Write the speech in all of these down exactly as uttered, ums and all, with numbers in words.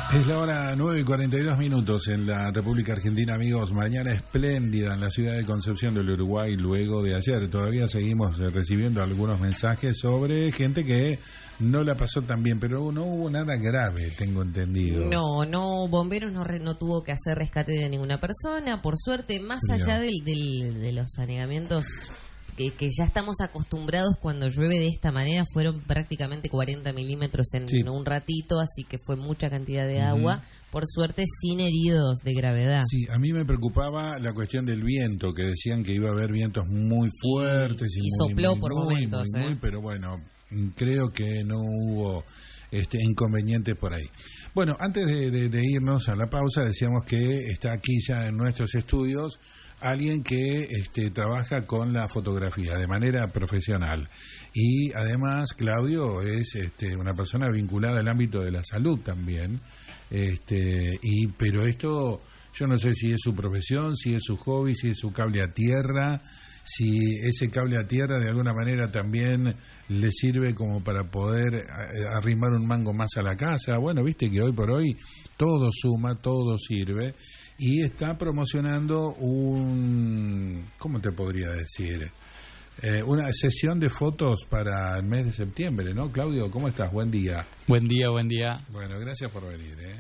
Es la hora nueve y cuarenta y dos minutos en la República Argentina, amigos. Mañana espléndida en la ciudad de Concepción del Uruguay luego de ayer. Todavía seguimos recibiendo algunos mensajes sobre gente que no la pasó tan bien, pero no hubo nada grave, tengo entendido. No, no, Bomberos no, re, no tuvo que hacer rescate de ninguna persona, por suerte, más allá del, del, de los anegamientos que, que ya estamos acostumbrados cuando llueve de esta manera. Fueron prácticamente cuarenta milímetros en sí. un ratito, así que fue mucha cantidad de agua. Uh-huh. Por suerte, sin heridos de gravedad. Sí, a mí me preocupaba la cuestión del viento, que decían que iba a haber vientos muy fuertes. Y, y, y muy, sopló muy, por muy, momentos. Muy, ¿eh? muy, pero bueno, creo que no hubo este inconvenientes por ahí. Bueno, antes de, de, de irnos a la pausa, decíamos que está aquí ya en nuestros estudios alguien que este, trabaja con la fotografía de manera profesional. Y además, Claudio es este, una persona vinculada al ámbito de la salud también. Este, y pero esto, yo no sé si es su profesión, si es su hobby, si es su cable a tierra, si ese cable a tierra de alguna manera también le sirve como para poder arrimar un mango más a la casa. Bueno, viste que hoy por hoy todo suma, todo sirve. Y está promocionando un, ¿cómo te podría decir? Eh, una sesión de fotos para el mes de septiembre, ¿no? Claudio, ¿cómo estás? Buen día. Buen día, buen día. Bueno, gracias por venir, ¿eh?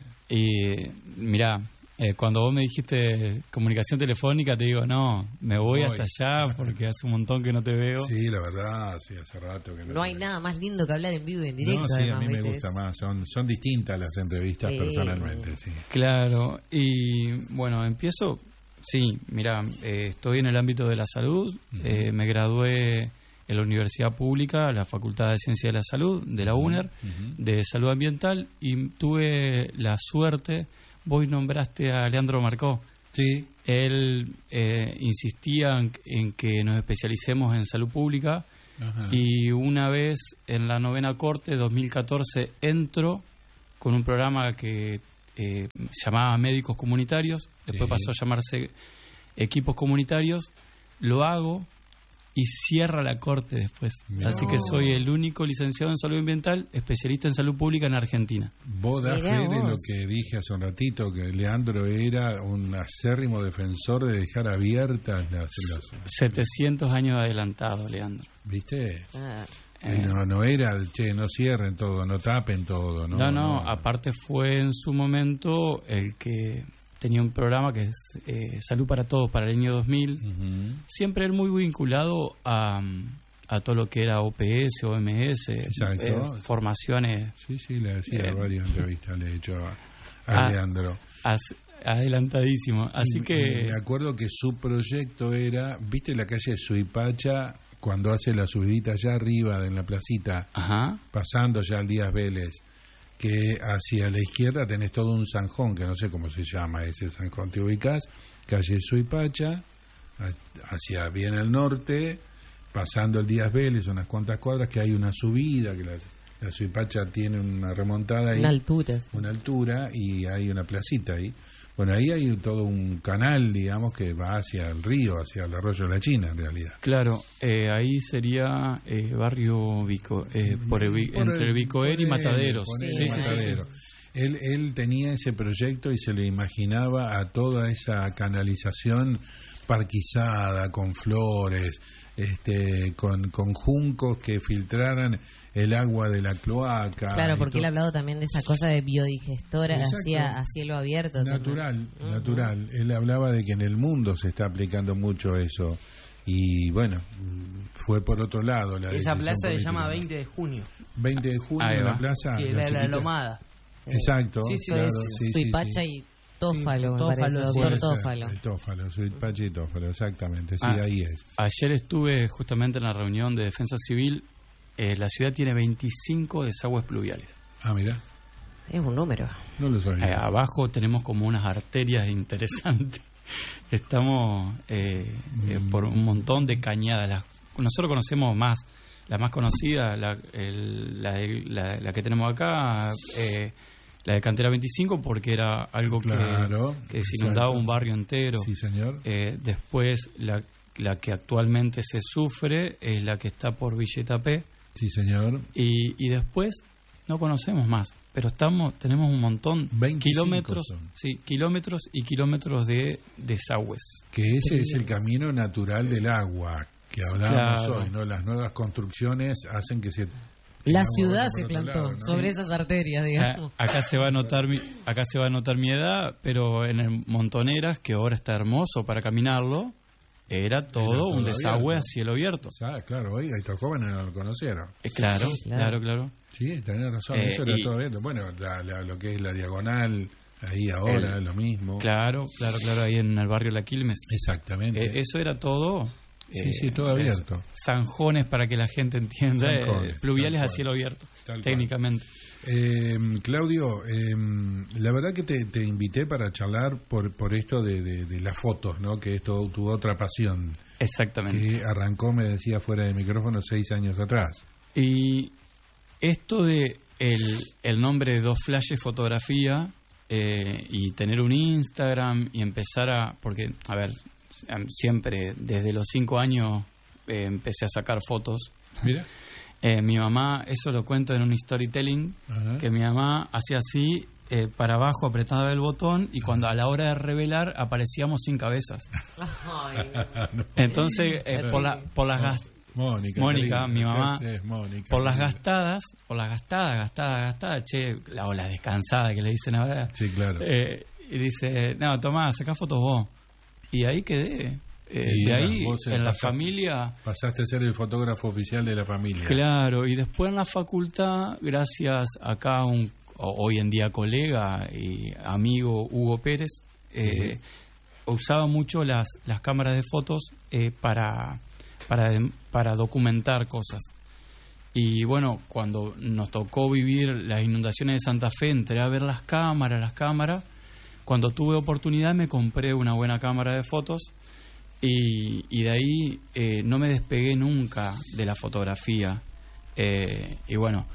Y mirá, eh, cuando vos me dijiste comunicación telefónica, te digo, no, me voy, voy hasta allá porque hace un montón que no te veo. Sí, la verdad, sí, hace rato que no. No hay veo. Nada más lindo que hablar en vivo y en directo. No, sí, además, a mí ¿viste? me gusta más, son son distintas las entrevistas sí. personalmente, sí. Claro, y bueno, empiezo, sí, mirá, eh, estoy en el ámbito de la salud, uh-huh. eh, me gradué en la Universidad Pública, la Facultad de Ciencia de la Salud, de la U N E R, uh-huh. de Salud Ambiental, y tuve la suerte. Vos nombraste a Leandro Marcó. Sí. Él eh, insistía en, en que nos especialicemos en salud pública. Ajá. Y una vez en la novena corte, dos mil catorce, entro con un programa que eh, se llamaba Médicos Comunitarios. Después sí. pasó a llamarse Equipos Comunitarios. Lo hago y cierra la corte después. No. Así que soy el único licenciado en salud ambiental, especialista en salud pública en Argentina. Vos das fe de lo que dije hace un ratito, que Leandro era un acérrimo defensor de dejar abiertas las... las... setecientos años adelantado, Leandro. ¿Viste? Ah. Eh, no, no era, che, no cierren todo, no tapen todo. No, no, no, no, aparte fue en su momento el que... tenía un programa que es eh, Salud para Todos para el año dos mil. Uh-huh. Siempre él muy vinculado a, a todo lo que era O P S, O M S, eh, formaciones. Sí, sí, le decía eh, varias entrevistas, le he hecho a, a, a Leandro. A, adelantadísimo. Así y, que. Y me acuerdo que su proyecto era, ¿viste la calle Suipacha? Cuando hace la subidita allá arriba en la placita, ajá. pasando ya al Díaz Vélez, que hacia la izquierda tenés todo un zanjón, que no sé cómo se llama ese zanjón, te ubicás, calle Suipacha, hacia bien al norte, pasando el Díaz Vélez, unas cuantas cuadras, que hay una subida, que la, la Suipacha tiene una remontada ahí. Una altura. Sí. Una altura, y hay una placita ahí. Bueno, ahí hay todo un canal, digamos, que va hacia el río, hacia el arroyo de la China, en realidad. Claro, eh, ahí sería eh, barrio Vico, eh, por el, por entre el, el Vicoer y Mataderos. Sí, sí, sí, Matadero. sí, sí. Él, él tenía ese proyecto y se le imaginaba a toda esa canalización parquizada, con flores, este, con, con juncos que filtraran el agua de la cloaca. Claro, porque él ha hablado también de esa cosa de biodigestora hacia, a cielo abierto. Natural, también. natural. Uh-huh. Él hablaba de que en el mundo se está aplicando mucho eso. Y bueno, fue por otro lado la Esa plaza política. Se llama veinte de junio. veinte de junio en la plaza. Sí, la, la, la Lomada. Exacto. Sí, sí, claro, sí, sí, Suipacha sí, y Tófalo, sí, me parece, doctor Tófalo. Tófalo, Suipacha y Tófalo, exactamente, sí, ah, ahí es. Ayer estuve justamente en la reunión de Defensa Civil. Eh, la ciudad tiene veinticinco desagües pluviales. Ah, mira. Es un número. No lo sabía. Eh, abajo tenemos como unas arterias interesantes. Estamos eh, mm. eh, por un montón de cañadas. Las, nosotros conocemos más, la más conocida, la, el, la, la, la que tenemos acá, eh, la de Cantera veinticinco, porque era algo claro, que, que se inundaba un barrio entero. Sí, señor. Eh, después, la, la que actualmente se sufre es la que está por Villa Itapé. Sí, señor. Y, y después no conocemos más. pero estamos tenemos un montón, veinticinco kilómetros, son. sí, kilómetros y kilómetros de desagües. Que ese es el camino natural del agua que hablábamos Claro. hoy, ¿no? Las nuevas construcciones hacen que se... La el agua ciudad vaya se por otro plantó lado, ¿no? sobre esas arterias, A- digamos. Acá se va a notar mi, acá se va a notar mi edad, pero en el Montoneras, que ahora está hermoso para caminarlo, era todo Era un todo desagüe abierto. a cielo abierto. Ah, claro, oiga, estos jóvenes no lo conocieron. Eh, claro, Claro. claro, claro. Sí, tenés razón, Eh, eso era y- todo abierto. Bueno, la- la- lo que es la diagonal, ahí ahora, El- lo mismo. Claro, claro, claro, ahí en el barrio La Quilmes. Exactamente. Eh, eso era todo. Sí, sí, todo abierto. es- Zanjones, para que la gente entienda, eh, Zanjones, pluviales tal a cual. cielo abierto, Tal cual. técnicamente. Eh, Claudio, eh, la verdad que te, te invité para charlar por, por esto de, de- de las fotos, ¿no? Que es tu, tu otra pasión, Exactamente. que arrancó, me decía, fuera de micrófono seis años atrás. Y esto de el, el nombre de Dos Flashes Fotografía eh, y tener un Instagram y empezar a... Porque, a ver, siempre desde los cinco años eh, empecé a sacar fotos. Mira. Eh, mi mamá, eso lo cuento en un storytelling, Ajá. que mi mamá hacía así, eh, para abajo, apretaba el botón, y cuando a la hora de revelar aparecíamos sin cabezas. Ay, no. Entonces, eh, por, la, por las gas- Mónica. Mónica, querida, mi ¿qué mamá, haces, Mónica, por las querida? gastadas, por las gastadas, gastadas, gastadas, che, la, o la descansada que le dicen ahora, Sí, claro. eh, y dice, no, tomá, sacá fotos vos. Y ahí quedé. Eh, Y de eras ahí, vos, eh, en la pasaste- familia... Pasaste a ser el fotógrafo oficial de la familia. Claro, y después en la facultad, gracias acá a un o- hoy en día colega y amigo Hugo Pérez, eh, usaba mucho las, las cámaras de fotos eh, para, para, dem- para documentar cosas. Y bueno, cuando nos tocó vivir las inundaciones de Santa Fe, entré a ver las cámaras, las cámaras. Cuando tuve oportunidad me compré una buena cámara de fotos. Y, y de ahí eh, no me despegué nunca de la fotografía. Eh, y bueno,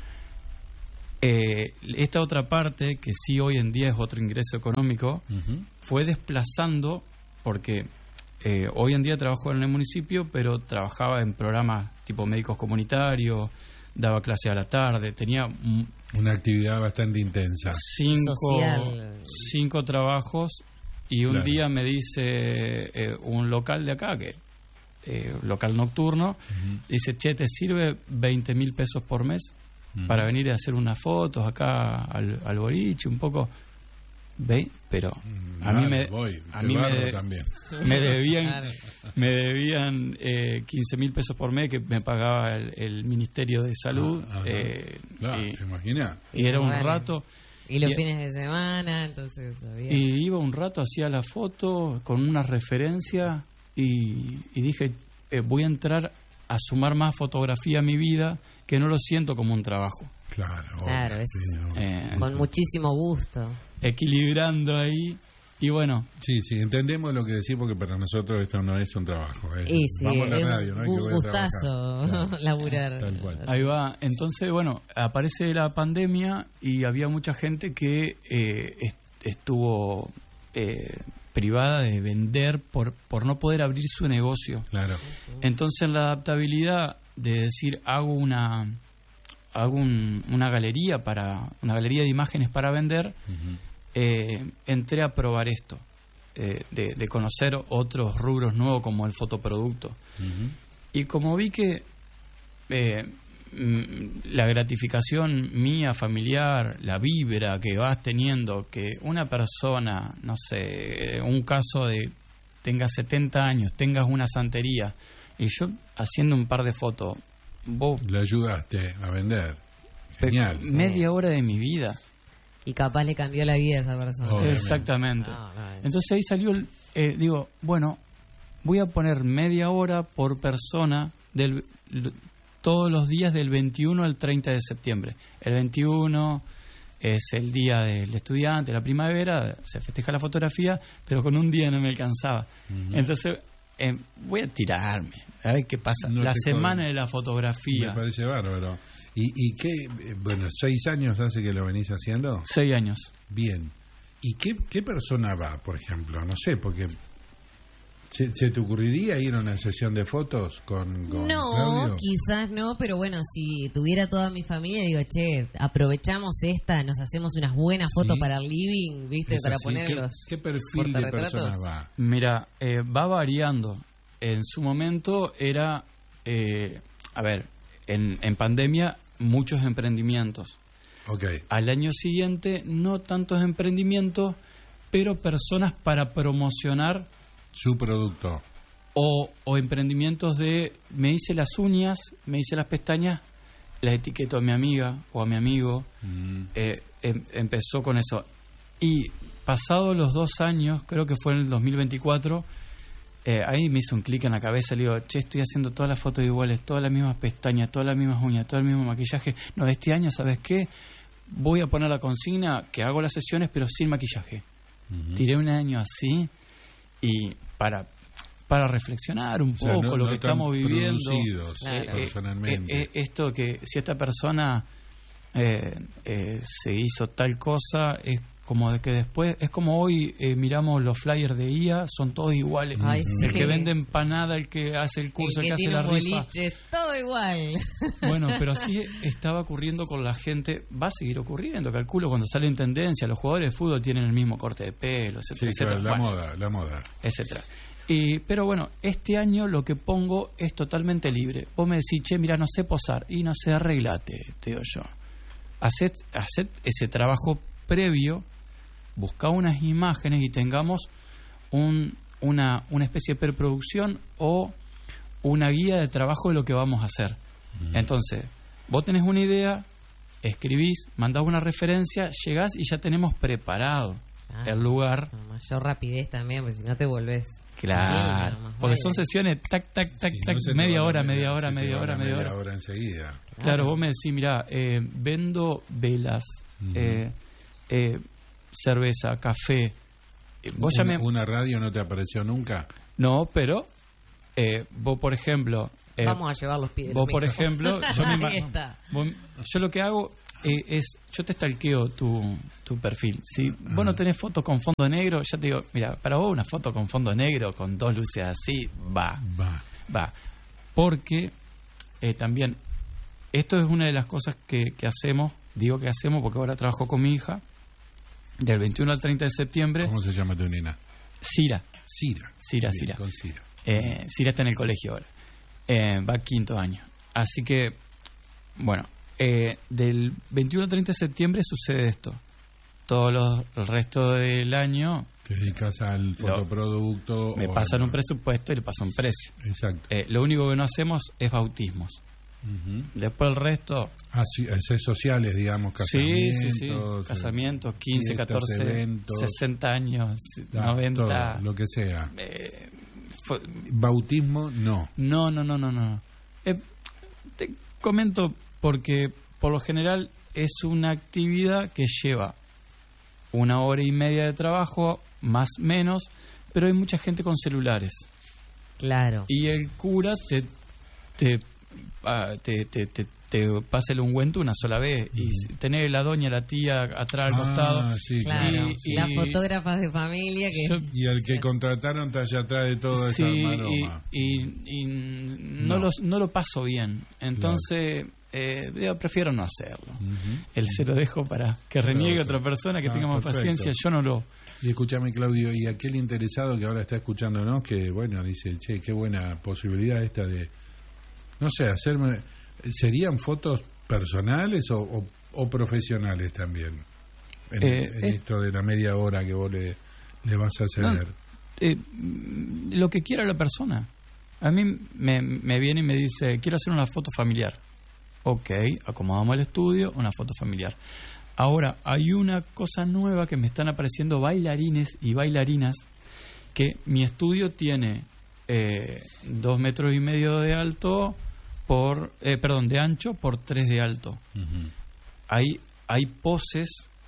eh, esta otra parte, que sí hoy en día es otro ingreso económico, Ujú. fue desplazando, porque eh, hoy en día trabajo en el municipio, pero trabajaba en programas tipo médicos comunitarios, daba clase a la tarde, tenía mm, Una actividad bastante intensa. cinco, Social. cinco trabajos. Y un Claro. día me dice eh, un local de acá, que eh, local nocturno, dice, che, ¿te sirve veinte mil pesos por mes Ujú. para venir a hacer unas fotos acá al, al boliche, un poco? Ve, pero a mí Vale, me, voy, a te mí barro me, también. me debían, Claro. me debían eh, quince mil pesos por mes que me pagaba el, el Ministerio de Salud. Ah, ajá. eh, Claro, y, ¿te imaginas? y era un Bueno. rato... Y los Y- fines de semana, entonces había... Y iba un rato, hacía la foto con una referencia y, y dije, eh, voy a entrar a sumar más fotografía a mi vida, que no lo siento como un trabajo. Claro. Claro, obvio, es- sí, no. Eh, Con muchísimo gusto. Equilibrando ahí. Y bueno, Sí, sí, entendemos lo que decís porque para nosotros esto no es un trabajo. es- Y sí, vamos a la es radio, ¿no? un Y que voy a gustazo trabajar. Claro. laburar. Tal cual. ahí va. Entonces, bueno, aparece la pandemia y había mucha gente que eh, est- estuvo eh, privada de vender por, por no poder abrir su negocio. Claro. Entonces la adaptabilidad de decir hago una hago un- una galería para una galería de imágenes para vender, Ujú. eh, entré a probar esto, eh, de, de conocer otros rubros nuevos como el fotoproducto. Ujú. Y como vi que eh, mm, la gratificación mía, familiar, la vibra que vas teniendo, que una persona, no sé, un caso de tengas setenta años, tengas una santería, y yo haciendo un par de fotos, vos, Le ayudaste a vender. Genial. media hora de mi vida. Y capaz le cambió la vida a esa persona. Obviamente. Exactamente. No, no, es- Entonces ahí salió, el- eh, digo, bueno, voy a poner media hora por persona del, l- todos los días del veintiuno al treinta de septiembre. El veintiuno es el día del estudiante, la primavera, se festeja la fotografía, pero con un día no me alcanzaba. Entonces eh, voy a tirarme, a ver qué pasa. No la te semana jodas. de la Me fotografía, parece bárbaro. ¿Y, y qué? eh, Bueno, seis años hace que lo venís haciendo. seis años. Bien. ¿Y qué, qué persona va, por ejemplo? No sé, porque ¿Se, se te ocurriría ir a una sesión de fotos con, con No, Claudio? quizás no, pero bueno, si tuviera toda mi familia, digo, che, aprovechamos esta, nos hacemos unas buenas fotos Sí. para el living, ¿viste? Es Para así. poner ¿Qué, los qué perfil de portarretratos. personas va? Mira, eh, va variando. En su momento era, eh, a ver, en, en pandemia muchos emprendimientos. Ok. Al año siguiente no tantos emprendimientos, pero personas para promocionar Su producto. o, o emprendimientos de me hice las uñas, me hice las pestañas, la etiqueto a mi amiga o a mi amigo. Mm. Eh, em- empezó con eso. Y pasados los dos años, creo que fue en el dos mil veinticuatro, eh, ahí me hizo un clic en la cabeza. Le digo, che, estoy haciendo todas las fotos iguales, todas las mismas pestañas, todas las mismas uñas, todo el mismo maquillaje. No, este año, ¿sabes qué? Voy a poner la consigna que hago las sesiones, pero sin maquillaje. Ujú. Tiré un año así y para para reflexionar un O sea, poco no- lo no que tan estamos viviendo. producidos, Claro. Eh, eh, personalmente. eh, eh, esto que si esta persona eh, eh, se hizo tal cosa, es como de que después, es como hoy eh, miramos los flyers de I A, son todos iguales. Ay, El sí. que vende empanada, el que hace el curso, el, el que, hace tiene la un rifa. boliche, todo igual. Bueno, pero así estaba ocurriendo con la gente, va a seguir ocurriendo, calculo, cuando sale en tendencia, los jugadores de fútbol tienen el mismo corte de pelo, Sí, etcétera, claro, etcétera. la Bueno, moda, la moda. etcétera. Y, pero bueno, este año lo que pongo es totalmente libre. Vos me decís, che, mira, no sé posar. Y no sé, arreglate, te digo yo. Haced, haced ese trabajo previo, busca unas imágenes y tengamos un, una, una especie de preproducción o una guía de trabajo de lo que vamos a hacer. Entonces, vos tenés una idea, escribís, mandás una referencia, llegás y ya tenemos preparado Ah. el lugar. Con mayor rapidez también, porque si no te volvés. Claro, Sí, más porque vale. son sesiones tac, tac, tac, Sí, tac, no se te media va la hora, media- media hora, se te media va hora, la media media hora. hora enseguida. Claro, vos me decís, mira, eh, vendo velas, Ujú. eh, eh, cerveza, café. Eh, vos ya una, me... una radio no te apareció nunca. No, pero eh, vos, por ejemplo... eh, Vamos a llevar los pies. vos, por ejemplo, yo, me Ahí ima- está. vos- yo lo que hago eh, es, yo te stalkeo tu, tu perfil. Si vos no tenés fotos con fondo negro, ya te digo, mira, para vos una foto con fondo negro, con dos luces así, va, Va. va. Porque eh, también, esto es una de las cosas que, que hacemos, digo que hacemos porque ahora trabajo con mi hija, del veintiuno al treinta de septiembre, ¿Cómo se llama tu nena? Cira. Cira. Cira, Bien, Cira. Con Cira. Eh, Cira está en el colegio ahora. Eh, va a quinto año. Así que, bueno, eh, del veintiuno al treinta de septiembre sucede esto. Todo los, el resto del año Te dedicas al fotoproducto. me o pasan al- un presupuesto y le paso un precio. Exacto. Eh, lo único que no hacemos es bautismos. Ujú. Después el resto, Ah, sí, haces sociales, digamos, sí, casamientos. sí, sí. Casamientos, quince, fiestas, catorce, eventos, sesenta años, ah, noventa. todo, lo que sea. eh, fue- Bautismo, no. No, no, no, no, no. Eh, te comento porque por lo general es una actividad que lleva una hora y media de trabajo, más menos, pero hay mucha gente con celulares. Claro. Y el cura te te, ah, te, te, te, te pasa el ungüento una sola vez. Y si tenés la doña, la tía atrás al Ah, costado. sí, Claro. Y- y- Las fotógrafas de familia que... Yo- Y el que contrataron está allá atrás de todo esa Sí, y, maroma. y, y no, No. Lo, no lo paso bien. Entonces, eh, yo prefiero no hacerlo. Ujú. Él se lo dejo para que reniegue Claro, otra persona, que ah, tenga más perfecto. paciencia. Yo no lo... Y escúchame, Claudio, y aquel interesado que ahora está escuchándonos, que bueno, dice, che, qué buena posibilidad esta de, no sé, hacerme, ¿serían fotos personales o, o, o profesionales también? En, Eh, en eh. esto de la media hora que vos le, le vas a ceder. eh, mm, lo que quiera la persona. A mí me, me viene y me dice, quiero hacer una foto familiar. Ok, acomodamos el estudio, una foto familiar. Ahora, hay una cosa nueva que me están apareciendo bailarines y bailarinas, que mi estudio tiene eh, dos metros y medio de alto por, eh, perdón, de ancho por tres de alto. Ujú. Hay, hay poses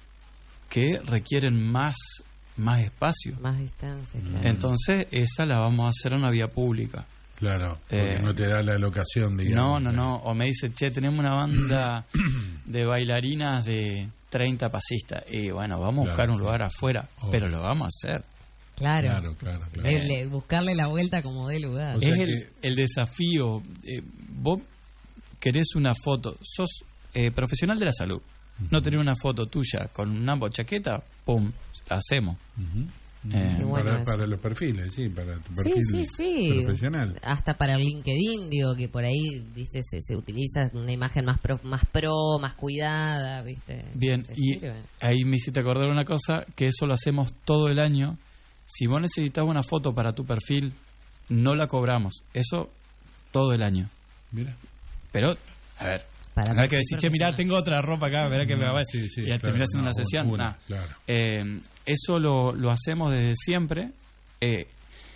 que requieren más, más espacio. Más distancia, Mm. claro. Entonces, esa la vamos a hacer en la vía pública. Claro, porque Eh, no te da la locación, No, digamos. no, no. O me dice, che, tenemos una banda de bailarinas de treinta pasistas. Y bueno, vamos a buscar Claro, un lugar afuera, obvio. pero lo vamos a hacer. Claro, Claro, claro, claro. Le- le- buscarle la vuelta como dé lugar. O sea Es el, que- el desafío. Eh, vos querés una foto, sos eh, profesional de la salud. No tenés una foto tuya con una chaqueta, pum, la hacemos. Ujú. Eh, Qué bueno para, eso. para los perfiles, sí, para tu Sí, perfil sí, sí. profesional. Hasta para el LinkedIn, digo, que por ahí, viste, se, se utiliza una imagen más pro, más pro, más cuidada, viste. Bien, Te y sirve. ahí me hiciste acordar una cosa, que eso lo hacemos todo el año. Si vos necesitas una foto para tu perfil, no la cobramos. Eso todo el año. Mira. Pero, a ver, Para no hay que perfil decir, che, mirá, profesional. tengo otra ropa acá, verá que me va a... Sí, sí, y claro, terminás haciendo no, una sesión. una, Nah. claro. Eh, eso lo, lo hacemos desde siempre. Eh,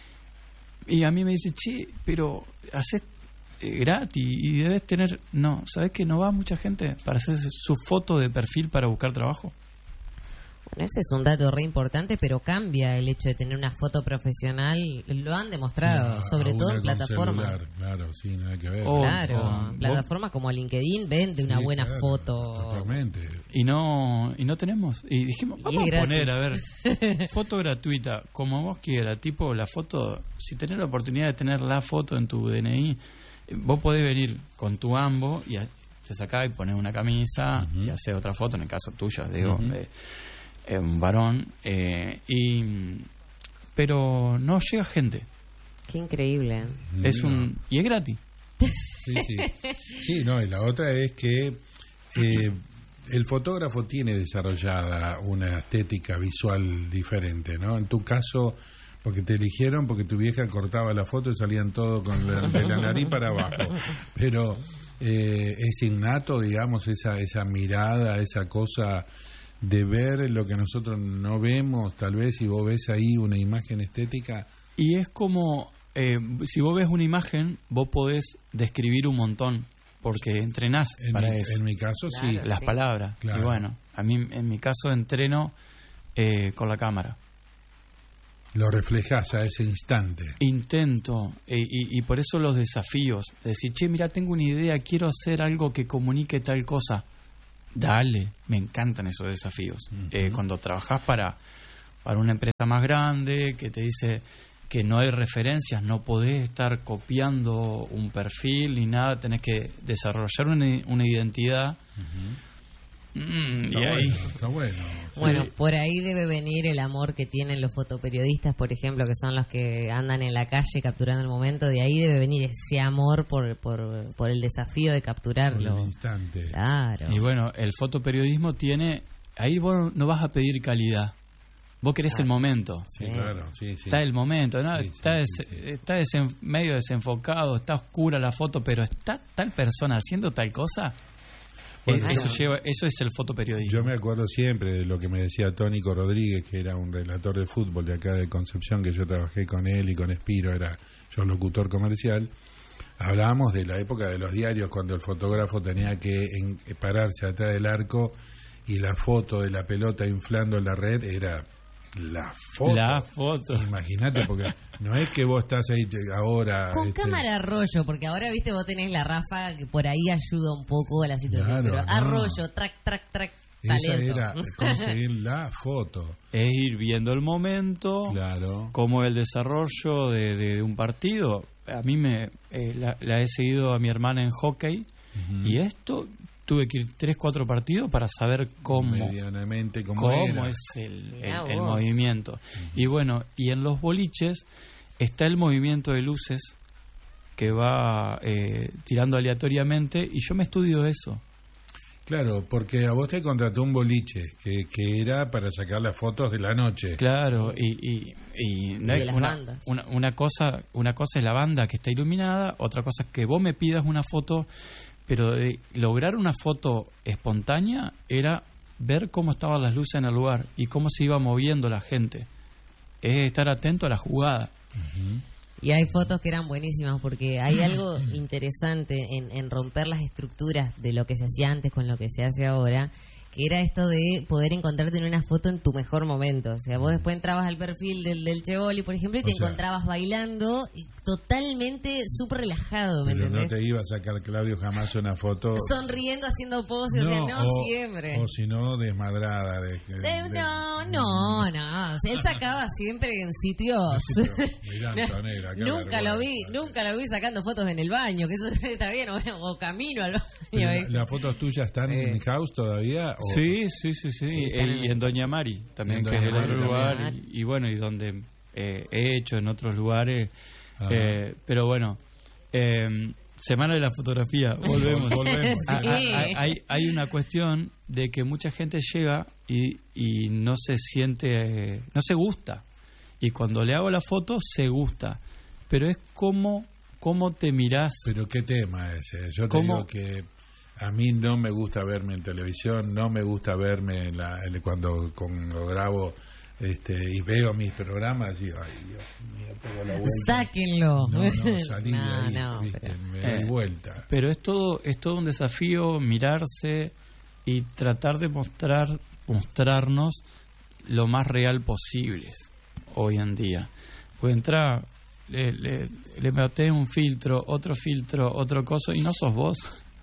y a mí me dice, che, pero haces eh, gratis y debes tener... No, ¿sabés que no va mucha gente para hacer su foto de perfil para buscar trabajo? Bueno, ese es un dato re importante, pero cambia el hecho de tener una foto profesional. Lo han demostrado, No, sobre a todo una en con plataformas. celular, claro, sí, nada que ver. Oh, Claro, oh, vos- plataformas como LinkedIn vende una Sí, buena claro, foto. Totalmente. Y no y no tenemos. Y dijimos, Y vamos es a gratis. poner, a ver, foto gratuita, como vos quieras. Tipo, la foto, si tenés la oportunidad de tener la foto en tu D N I, eh, vos podés venir con tu ambo y a- te sacás y pones una camisa Ujú. y haces otra foto, en el caso tuyo, digo, Ujú. eh, eh, un varón. eh, y Pero no llega gente. Qué increíble. Es No. un Y es gratis. Sí, sí. Sí, no, y la otra es que eh, el fotógrafo tiene desarrollada una estética visual diferente, ¿no? En tu caso, porque te eligieron porque tu vieja cortaba la foto y salían todo con la, de la nariz para abajo. Pero eh, es innato, digamos, esa, esa mirada, esa cosa de ver lo que nosotros no vemos, tal vez, y vos ves ahí una imagen estética. Y es como, eh, si vos ves una imagen, vos podés describir un montón, porque entrenás En, para mi, eso. en mi caso, sí. Claro. Las Sí. palabras. Claro. Y bueno, a mí en mi caso entreno eh, con la cámara. Lo reflejas a ese instante. Intento, eh, y, y por eso los desafíos. Decir, che, mira, tengo una idea, quiero hacer algo que comunique tal cosa. Dale, me encantan esos desafíos. Ujú. Eh, cuando trabajás para, para una empresa más grande, que te dice que no hay referencias, no podés estar copiando un perfil ni nada, tenés que desarrollar una, una identidad. Mm, Está y ahí... bueno, está bueno. Bueno, Sí. por ahí debe venir el amor que tienen los fotoperiodistas, por ejemplo, que son los que andan en la calle capturando el momento. De ahí debe venir ese amor por, por, por el desafío de Por el capturarlo. instante. Claro. Y bueno, el fotoperiodismo tiene... Ahí vos no vas a pedir calidad. Vos querés el momento. Sí, Sí. claro, sí, sí. Está el momento, ¿no? Sí, está sí, des- sí, sí. está desen- medio desenfocado, está oscura la foto, pero está tal persona haciendo tal cosa. Bueno, Eh, eso, claro. lleva, eso es el fotoperiodismo. Yo me acuerdo siempre de lo que me decía Tónico Rodríguez, que era un relator de fútbol de acá de Concepción, que yo trabajé con él y con Espiro, era yo locutor comercial. Hablábamos de la época de los diarios, cuando el fotógrafo tenía que en- pararse atrás del arco y la foto de la pelota inflando la red era la foto. La foto. Imagínate, porque no es que vos estás ahí te- ahora... Con este, cámara a rollo, porque ahora, viste, vos tenés la ráfaga que por ahí ayuda un poco a la situación. Claro, pero a no. rollo, track, track, track, Esa talento. era conseguir la foto. Es ir viendo el momento, Claro. como el desarrollo de, de un partido. A mí me eh, la, la he seguido a mi hermana en hockey Ujú. y esto tuve que ir tres, cuatro partidos para saber cómo, Medianamente como cómo era. es el, Mirá el- el vos. movimiento. Y bueno, y en los boliches está el movimiento de luces que va eh, tirando aleatoriamente y yo me estudio eso. Claro, porque a vos te contrató un boliche que, que era para sacar las fotos de la noche. Claro, y, y, y no de hay las una, bandas. una, una cosa una cosa es la banda que está iluminada, otra cosa es que vos me pidas una foto, pero de lograr una foto espontánea era ver cómo estaban las luces en el lugar y cómo se iba moviendo la gente. Es estar atento a la jugada. Y hay fotos que eran buenísimas porque hay algo interesante en, en romper las estructuras de lo que se hacía antes con lo que se hace ahora, que era esto de poder encontrarte en una foto en tu mejor momento. O sea, vos después entrabas al perfil del, del Chevoli, por ejemplo, y te O sea, encontrabas bailando y totalmente súper relajado, ¿me Pero entendés? no te iba a sacar Claudio jamás una foto. Sonriendo, haciendo pose, o sea, no o, siempre. O si no, desmadrada. De, de- Eh, de- no, no, no. O sea, él sacaba siempre en sitios. Sí, pero mirá, Antonella, qué nunca lo vi, vergüenza, nunca lo vi sacando fotos en el baño, que eso está bien, o, o camino al baño. Pero ¿eh? la- ¿Las fotos tuyas están Eh. en house todavía? o- Sí, sí, sí, sí. Eh, y en Doña Mari también, En que es el Doña otro Mari lugar. también. Y, y bueno, y donde eh, he hecho en otros lugares. Ajá. Eh, pero bueno, eh, Semana de la Fotografía, volvemos. Volvemos. Ah, Sí. ah, hay, hay, hay una cuestión de que mucha gente llega y, y no se siente, eh, no se gusta. Y cuando le hago la foto, se gusta. Pero es como, cómo te mirás. Pero qué tema ese. Yo te ¿Cómo? digo que a mí no me gusta verme en televisión, no me gusta verme en la, en- cuando, cuando grabo este, y veo mis programas y digo, ay, Dios mío, pego la vuelta. Sáquenlo. No, no, salí de No, ahí, no, ¿viste? pero- Me doy Eh, vuelta. Pero es todo, es todo un desafío mirarse y tratar de mostrar, mostrarnos lo más real posible hoy en día. Pues entra, le, le, le metés un filtro, otro filtro, otro coso y no sos vos.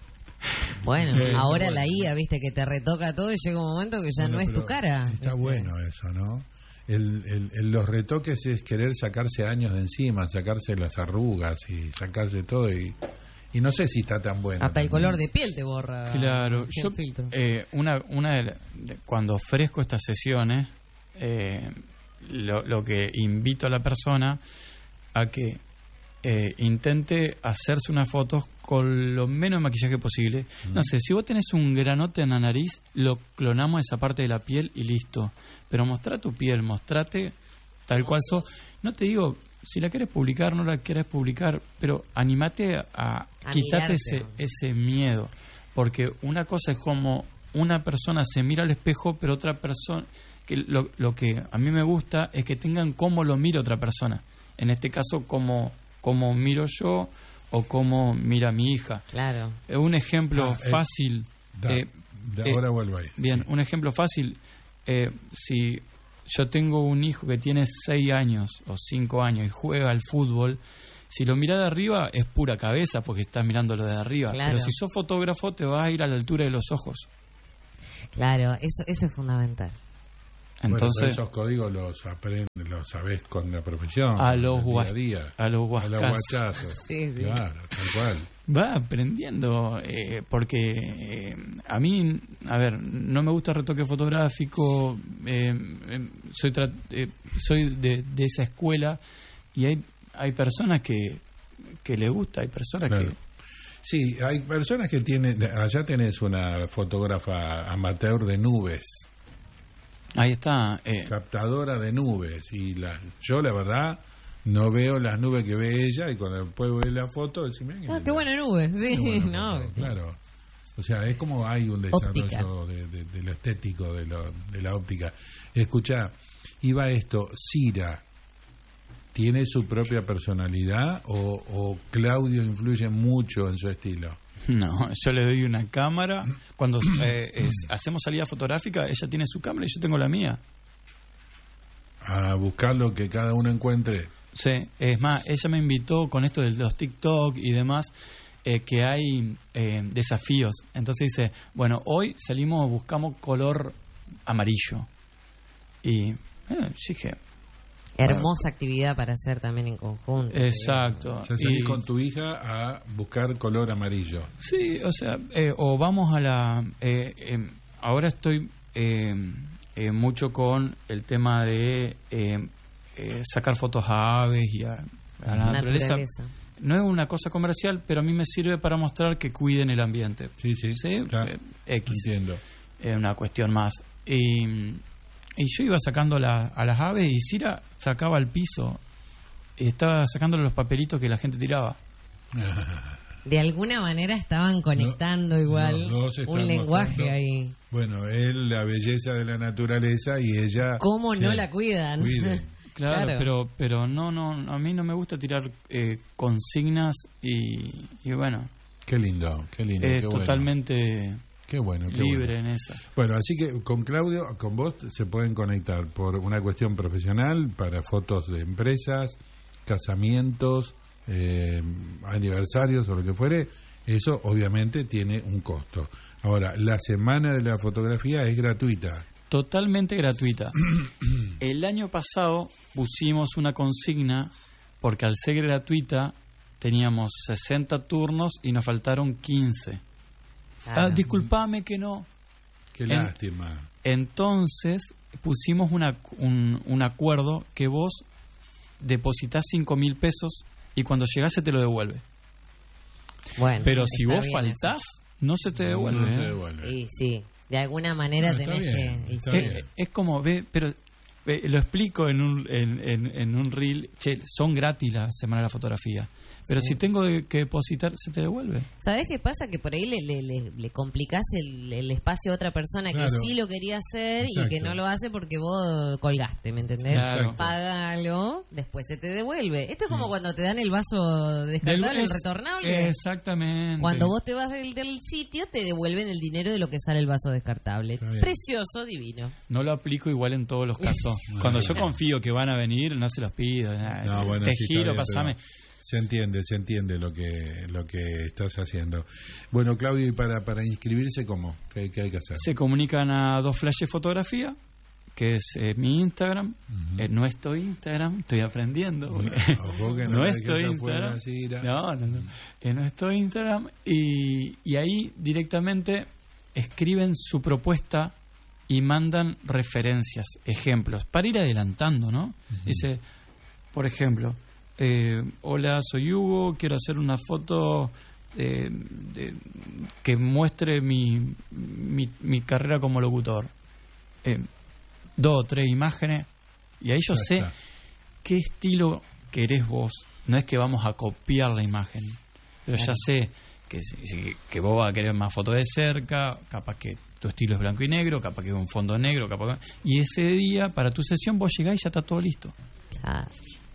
Bueno, Eh, ahora bueno. la I A, viste, que te retoca todo y llega un momento que ya Bueno, no es tu pero cara. Está ¿viste? bueno eso, ¿no? El, el, el- los retoques es querer sacarse años de encima, sacarse las arrugas y sacarse todo y, y no sé si está tan bueno. Hasta el también. color de piel te borra. Claro, sin yo filtro. eh, una, una de, la- de- cuando ofrezco estas sesiones, eh, lo, lo que invito a la persona a que eh, intente hacerse unas fotos con lo menos maquillaje posible. No sé, si vos tenés un granote en la nariz, lo clonamos esa parte de la piel y listo. Pero mostrá tu piel, mostrate tal cual sos. No te digo, si la querés publicar, no la querés publicar, pero animate a, A quitarte mirarte. ese, ese miedo. Porque una cosa es como una persona se mira al espejo, pero otra persona... que lo, lo que a mí me gusta es que tengan cómo lo mira otra persona. En este caso, cómo, cómo miro yo o cómo mira mi hija. Claro. Eh, Un ejemplo Ah, eh, fácil. Da- eh, de eh, ahora vuelvo ahí. Bien, Sí. un ejemplo fácil. Eh, si yo tengo un hijo que tiene seis años o cinco años y juega al fútbol, si lo mira de arriba es pura cabeza porque estás mirándolo de arriba. Claro. Pero si sos fotógrafo te vas a ir a la altura de los ojos. Claro, eso, eso es fundamental. Bueno, pero Entonces, esos códigos los aprendes, los sabés con la profesión. a con los, el día guas- a día. a los A los guascas guachazos. Sí, sí. Claro, tal cual. va aprendiendo, eh, porque eh, a mí, a ver, no me gusta el retoque fotográfico, eh, eh, soy tra- eh, soy de, de esa escuela y hay hay personas que que le gusta, hay personas Claro. que Sí, hay personas que tienen... Allá tenés una fotógrafa amateur de nubes, ahí está, eh, captadora de nubes. Y la, yo, la verdad, no veo las nubes que ve ella y cuando después ve la foto, decís, mirá Ah, linda. qué buena nube. Sí, Qué buena no. foto, claro. O sea, es como hay un desarrollo Óptica. de, de- de lo estético, de, lo, de la óptica. Escuchá, iba esto, Cira, ¿tiene su propia personalidad o, o Claudio influye mucho en su estilo? no, yo le doy una cámara, cuando eh, es- hacemos salida fotográfica, ella tiene su cámara y yo tengo la mía. A buscar lo que cada uno encuentre. Sí, es más, ella me invitó con esto de los TikTok y demás, eh, que hay eh, desafíos. Entonces dice, bueno, hoy salimos, buscamos color amarillo. Y eh, dije, Hermosa actividad para hacer también en conjunto. exacto. O sea, salís Y- con tu hija a buscar color amarillo. Sí, o sea, eh, o vamos a la... eh, eh, ahora estoy eh, eh, mucho con el tema de eh, eh, sacar fotos a aves y a, a la naturaleza. Naturaleza. No es una cosa comercial, pero a mí me sirve para mostrar que cuiden el ambiente. Sí, sí, Sí, claro. eh, X. Entiendo. Es una cuestión más. Y, y yo iba sacando la- a las aves y Cira sacaba al piso. Y estaba sacándole los papelitos que la gente tiraba. De alguna manera estaban conectando No, igual los dos están un lenguaje mostrando- ahí. Bueno, él, la belleza de la naturaleza y ella... ¿Cómo no que la cuidan? cuiden. Claro, Claro. pero pero no, no, a mí no me gusta tirar eh, consignas y, y bueno, Qué lindo, qué lindo. es qué bueno. totalmente Qué bueno, qué libre bueno. en esa. Bueno, así que con Claudio, con vos se pueden conectar por una cuestión profesional para fotos de empresas, casamientos, eh, aniversarios o lo que fuere. Eso obviamente tiene un costo. Ahora, la semana de la fotografía es gratuita. Totalmente gratuita. El año pasado pusimos una consigna porque al ser gratuita teníamos sesenta turnos y nos faltaron quince. Ah, disculpame que no. Qué En- lástima. Entonces pusimos una, un, un acuerdo que vos depositas cinco mil pesos y cuando llegase te lo devuelve. Bueno, Pero si está vos bien faltás, no se te devuelve. No se ¿eh? devuelve. eso. Y sí, de alguna manera No, está tenés bien, que... y está sí. bien. Eh, es como, ve, pero ve, lo explico en un, en, en, en un reel. Che, son gratis la semana de la fotografía. Pero Sí. si tengo de- que depositar, se te devuelve. ¿Sabés qué pasa? Que por ahí le, le, le, le complicás el, el espacio a otra persona Claro. que sí lo quería hacer y que Exacto. no lo hace porque vos colgaste, ¿me entendés? Claro. Págalo, después se te devuelve. Esto es como cuando te dan el vaso descartable, el Es- retornable. Exactamente. Cuando vos te vas del, del sitio, te devuelven el dinero de lo que sale el vaso descartable. Está bien. Precioso, divino. No lo aplico igual en todos los casos. Cuando yo confío que van a venir, no se los pido. nada. No, bueno, Te sí, está giro, bien, pasame. pero se entiende, se entiende lo que lo que estás haciendo. Bueno, Claudio, ¿y para, para inscribirse cómo? ¿Qué, qué hay que hacer? Se comunican a Dos Flashes Fotografía, que es eh, mi Instagram. Eh, no estoy Instagram, estoy aprendiendo. Ojo que no no dejes estoy afuera, Instagram. Cira. No, no, no. Eh, no estoy Instagram. Y, y ahí directamente escriben su propuesta y mandan referencias, ejemplos, para ir adelantando, ¿no? Dice, por ejemplo, eh, hola, soy Hugo, quiero hacer una foto eh, de- que muestre mi, mi, mi carrera como locutor. Eh, dos o tres imágenes, y ahí yo Ya sé está. qué estilo querés vos. No es que vamos a copiar la imagen, pero ya sé que, si- si- que vos vas a querer más fotos de cerca, capaz que tu estilo es blanco y negro, capaz que un fondo negro, capaz que... Y ese día, para tu sesión, vos llegás y ya está todo listo. Claro.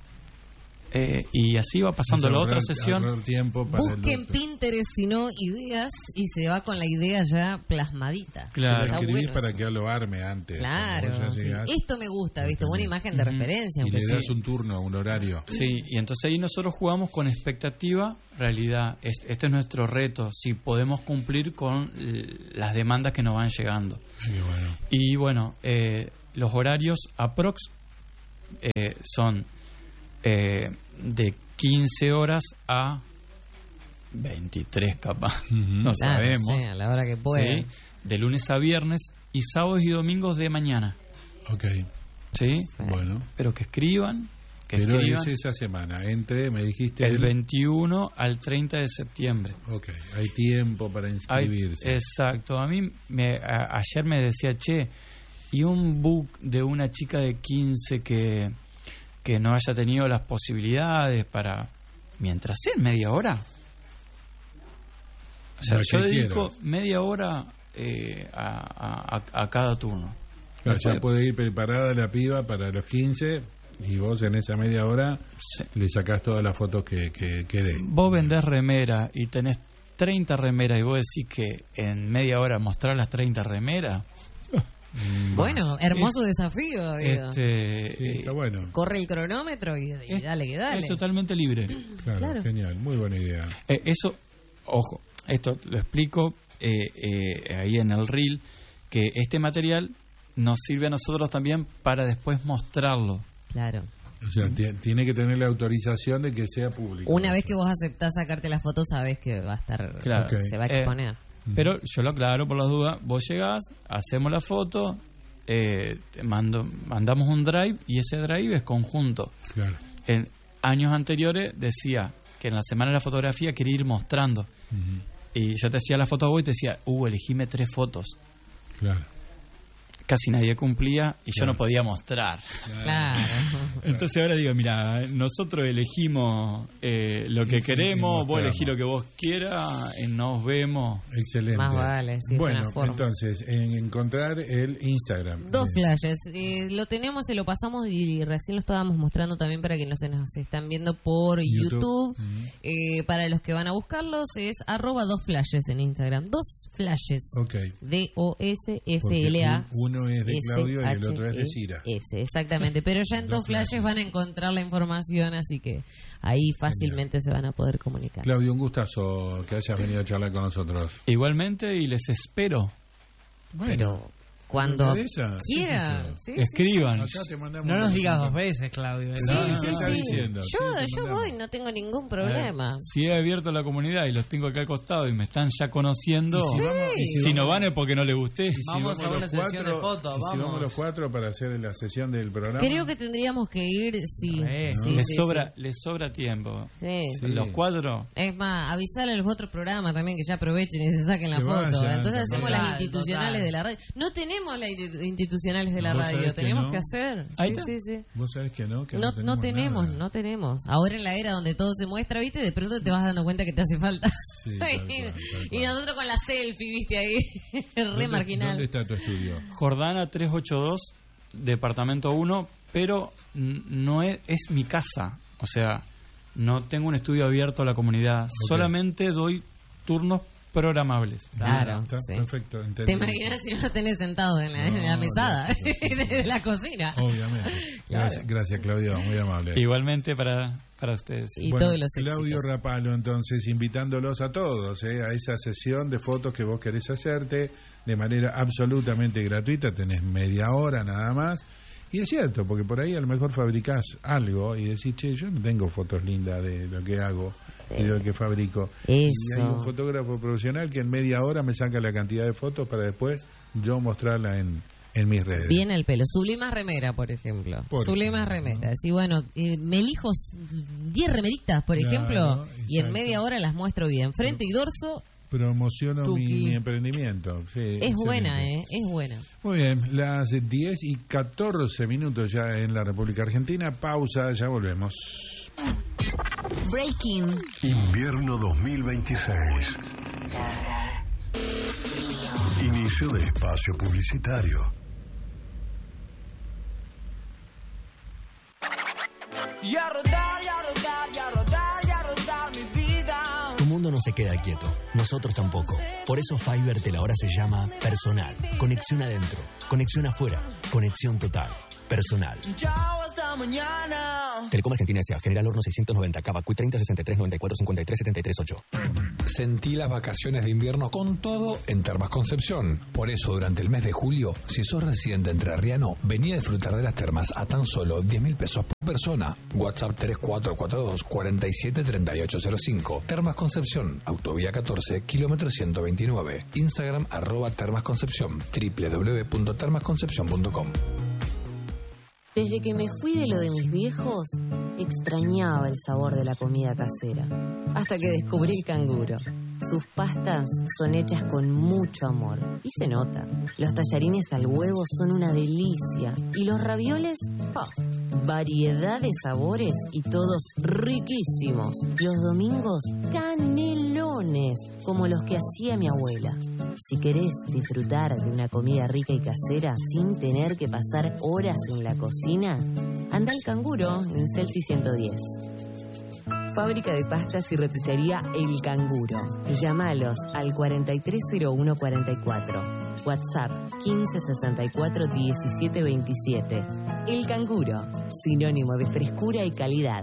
Eh, y así va pasando Es la otra ahorrar- sesión. ahorrar tiempo para el Busquen otro. Pinterest, si no, ideas, y se va con la idea ya plasmadita. Claro. Lo Está escribís bueno para eso. que lo arme antes. Claro, cuando vos ya sí. llegás, Esto me gusta, ¿viste? Buena imagen de referencia. y aunque le sea. das un turno, un horario. Sí, y entonces ahí nosotros jugamos con expectativa, realidad. Es- Este es nuestro reto, si podemos cumplir con eh, las demandas que nos van llegando. Ay, qué bueno. Y bueno, eh, los horarios aprox eh, son eh, de quince horas a veintitrés capaz, no Claro, sabemos. sí, a la hora que pueda. ¿sí? De lunes a viernes y sábados y domingos de mañana. Ok, ¿Sí? bueno. Pero que escriban, que Pero escriban es esa semana, entre, me dijiste... el veintiuno al treinta de septiembre. Ok, hay tiempo para Ay, inscribirse. exacto. A mí me, a- ayer me decía, che, y un book de una chica de quince que, que no haya tenido las posibilidades para... Mientras sea en media hora. O sea, Lo yo que dedico quieras. media hora eh, a, a- a cada turno. Claro, ya Después- puede ir preparada la piba para los quince y vos en esa media hora Sí. le sacás todas las fotos que, que, que dé. Vos vendés remera y tenés treinta remeras y vos decís que en media hora mostrás las treinta remeras. Bueno, hermoso desafío. digo. Este, Sí, eh, está bueno. Corre el cronómetro y, y es- dale que dale. Es totalmente libre. Claro, claro. genial, muy buena idea. Eh, eso, ojo, esto lo explico eh, eh, ahí en el reel, que este material nos sirve a nosotros también para después mostrarlo. Claro. O sea, ti- tiene que tener la autorización de que sea público. Una vez que vos aceptás sacarte la foto, sabés que va a estar, Claro. Ok. se va a Eh, exponer. Pero yo lo aclaro por las dudas, vos llegás, hacemos la foto, eh, te mando, mandamos un drive y ese drive es conjunto. Claro, En años anteriores decía que en la semana de la fotografía quería ir mostrando. Y yo te hacía la foto a vos y te decía, uh, elegime tres fotos. claro. casi nadie cumplía y yo no podía mostrar. Claro. Entonces ahora digo, mira, nosotros elegimos eh, lo que Y- y queremos, vos mostramos. elegís lo que vos quieras, eh, nos vemos. Excelente. Más vale, sí, es bueno, una forma. entonces, en encontrar el Instagram. Dos de- flashes. Eh, lo tenemos, se lo pasamos y recién lo estábamos mostrando también para que nos, nos están viendo por YouTube. YouTube. Ujú. Eh, para los que van a buscarlos es arroba dos flashes en Instagram. Dos flashes. Ok. D O S F L A. Porque un- uno es de Claudio y el otro es de S Cira. H E S, exactamente. Pero ya en Dos dos flashes flashes. van a encontrar la información, así que ahí fácilmente se van a poder comunicar. Claudio, un gustazo que hayas venido a charlar con nosotros. Igualmente y les espero. Pero cuando ¿me interesa? quieran. ¿Qué es eso? Sí, sí, Escriban. Acá te mandamos No nos un- digas dos veces, Claudio. Sí, ¿verdad? sí, sí, ¿qué está sí. diciendo? Yo, Sí, te yo mandamos. voy, no tengo ningún problema. Si he abierto la comunidad y los tengo acá al costado y me están ya conociendo, Y si vamos- y si si no vamos- van es porque no les gusté. Y si Vamos a los una sesión de fotos, y si vamos. vamos los cuatro para hacer la sesión del programa. Creo que tendríamos que ir, sí. Eh, sí, les sí, sobra, les sobra tiempo. sí. Sí. Sí. Los cuatro. Es más, avisarle a los otros programas también que ya aprovechen y se saquen la Que foto. vayan, Entonces también. hacemos las Total, institucionales total. de la radio. No tenemos las institu- institucionales de la ¿Vos sabés radio, que tenemos no? que hacer. Ahí Sí, está. sí, sí. Vos sabés que no, que No, no, no tenemos, nada. no tenemos. Ahora en la era donde todo se muestra, ¿viste? De pronto te vas dando cuenta que te hace falta. Sí, tal cual, tal y cual. nosotros con la selfie, ¿viste? Ahí, re ¿Dónde- marginal. ¿Dónde está tu estudio? Jordana trescientos ochenta y dos, departamento uno, pero n- no es, es mi casa. O sea, no tengo un estudio abierto a la comunidad. Solamente doy turnos programables. Claro, Está sí. perfecto, ¿Te entendido. imaginas si no lo tenés sentado en la, en la No, mesada no, no, no. de la cocina? Obviamente. Gracias, gracias, Claudio, muy amable. Igualmente para, para ustedes. Y Bueno, todos los Claudio éxitos. Rapalo, entonces, invitándolos a todos eh, a esa sesión de fotos que vos querés hacerte de manera absolutamente gratuita. Tenés media hora nada más. Y es cierto, porque por ahí a lo mejor fabricás algo y decís, che, yo no tengo fotos lindas de lo que hago y de lo que fabrico. Y hay Eso. un fotógrafo profesional que en media hora me saca la cantidad de fotos para después yo mostrarla en, en mis redes. Bien al pelo. Sublimas remera, por ejemplo. Por Sublimas ejemplo. remeras. Y bueno, eh, me elijo diez remeritas, por Claro, ejemplo, y en exacto. media hora las muestro bien. Frente y dorso, Promociono mi, Tuki. mi emprendimiento. Sí, es excelente. buena, ¿eh? Es buena. Muy bien, las diez y catorce minutos ya en la República Argentina. Pausa, ya volvemos. Breaking. Invierno dos mil veintiséis. Inicio de espacio publicitario. Y a rodar, y a rodar, y a rodar, y a rodar mi vida. Tu mundo no se queda quieto, nosotros tampoco. Por eso Fivertel ahora se llama Personal. Conexión adentro, conexión afuera, conexión total. Personal. Chao, hasta mañana. Telecom Argentina S A. General Horno seiscientos noventa, Cavacuy treinta sesenta y tres noventa y cuatro cincuenta y tres setenta y tres ocho. Sentí las vacaciones de invierno con todo en Termas Concepción. Por eso, durante el mes de julio, si sos residente entrerriano, vení a disfrutar de las termas a tan solo diez mil pesos por persona. WhatsApp tres cuatro cuatro dos, cuatro siete tres ocho cero cinco. Termas Concepción, Autovía catorce, kilómetro ciento veintinueve. Instagram, arroba Termas Concepción, doble u doble u doble u punto termas concepción punto com. Desde que me fui de lo de mis viejos, extrañaba el sabor de la comida casera. Hasta que descubrí el canguro. Sus pastas son hechas con mucho amor. Y se nota. Los tallarines al huevo son una delicia. Y los ravioles, ¡oh! Variedad de sabores y todos riquísimos. Los domingos, canelones, como los que hacía mi abuela. Si querés disfrutar de una comida rica y casera sin tener que pasar horas en la cocina, anda al Canguro en Celsi ciento diez. Fábrica de pastas y roticería El Canguro. Llámalos al cuarenta y tres cero uno cuarenta y cuatro. WhatsApp quince sesenta y cuatro diecisiete veintisiete. El Canguro, sinónimo de frescura y calidad.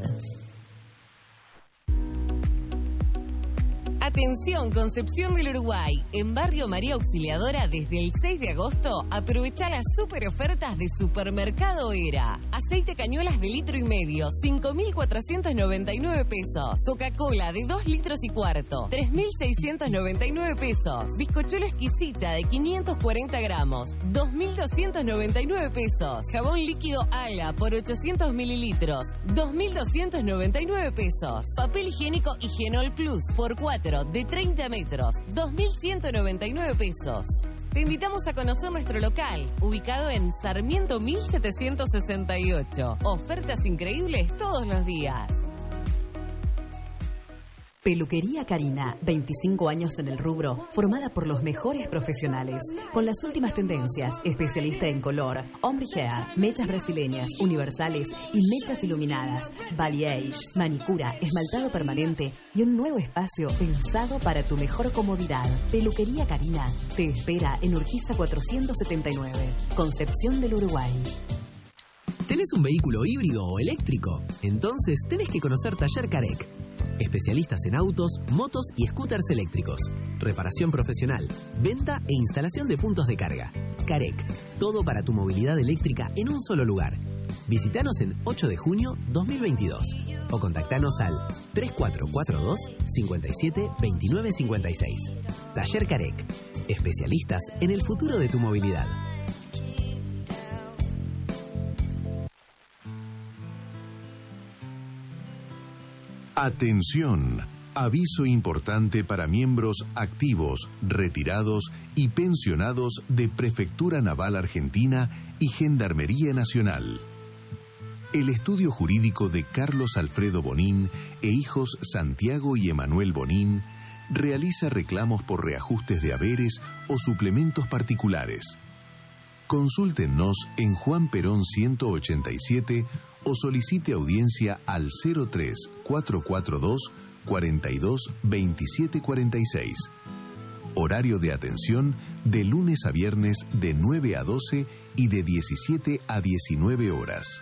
Atención, Concepción del Uruguay. En Barrio María Auxiliadora, desde el seis de agosto, aprovecha las super ofertas de Supermercado Era. Aceite cañuelas de litro y medio, cinco mil cuatrocientos noventa y nueve pesos. Coca-Cola de dos litros y cuarto, tres mil seiscientos noventa y nueve pesos. Bizcochuelo exquisita de quinientos cuarenta gramos, dos mil doscientos noventa y nueve pesos. Jabón líquido Ala por ochocientos mililitros, dos mil doscientos noventa y nueve pesos. Papel higiénico Higienol Plus por cuatro, de treinta metros, dos mil ciento noventa y nueve pesos. Te invitamos a conocer nuestro local, ubicado en Sarmiento mil setecientos sesenta y ocho. Ofertas increíbles todos los días. Peluquería Karina, veinticinco años en el rubro, formada por los mejores profesionales, con las últimas tendencias, especialista en color, ombre hair, mechas brasileñas, universales y mechas iluminadas, balayage, manicura, esmaltado permanente y un nuevo espacio pensado para tu mejor comodidad. Peluquería Karina te espera en Urquiza cuatrocientos setenta y nueve, Concepción del Uruguay. ¿Tenés un vehículo híbrido o eléctrico? Entonces tenés que conocer Taller Carec. Especialistas en autos, motos y scooters eléctricos. Reparación profesional, venta e instalación de puntos de carga. Carec, todo para tu movilidad eléctrica en un solo lugar. Visítanos en ocho de junio dos mil veintidós o contactanos al tres cuatro cuatro dos, cinco siete, dos nueve cinco seis. Taller Carec, especialistas en el futuro de tu movilidad. Atención, aviso importante para miembros activos, retirados y pensionados de Prefectura Naval Argentina y Gendarmería Nacional. El estudio jurídico de Carlos Alfredo Bonín e hijos Santiago y Emanuel Bonín realiza reclamos por reajustes de haberes o suplementos particulares. Consúltenos en Juan Perón ciento ochenta y siete o solicite audiencia al cero tres cuatro cuatro dos, cuatro dos, dos siete cuatro seis. Horario de atención de lunes a viernes de nueve a doce y de diecisiete a diecinueve horas.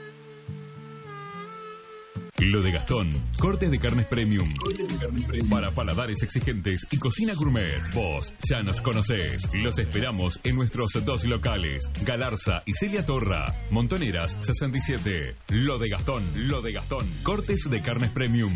Lo de Gastón, cortes de carnes premium. Para paladares exigentes y cocina gourmet. Vos ya nos conocés. Los esperamos en nuestros dos locales, Galarza y Celia Torra. Montoneras sesenta y siete. Lo de Gastón, lo de Gastón. Cortes de carnes premium.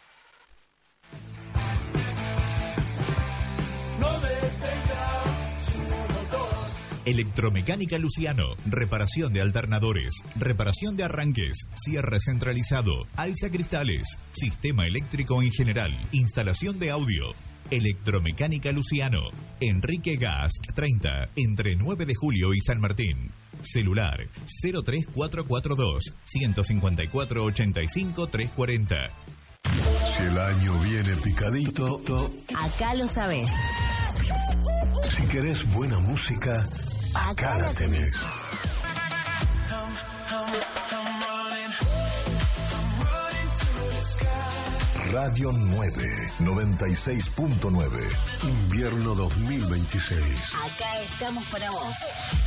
Electromecánica Luciano, reparación de alternadores, reparación de arranques, cierre centralizado, alza cristales, sistema eléctrico en general, instalación de audio. Electromecánica Luciano, Enrique Gast treinta, entre nueve de julio y San Martín. Celular cero tres cuatro cuatro dos, uno cinco cuatro, ocho cinco tres cuatro cero. Si el año viene picadito, Acá lo sabés. Si querés buena música, acá la tenés. Radio nueve, noventa y seis punto nueve. Invierno dos mil veintiséis. Acá estamos para vos.